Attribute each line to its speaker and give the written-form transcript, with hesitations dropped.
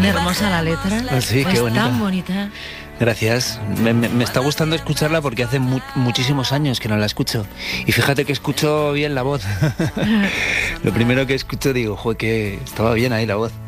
Speaker 1: hermosa la letra.
Speaker 2: Sí, qué bonita.
Speaker 1: Tan bonita.
Speaker 2: Gracias. Me está gustando escucharla porque hace muchísimos años que no la escucho. Y fíjate que escucho bien la voz. Lo primero que escucho digo, joder, que estaba bien ahí la voz.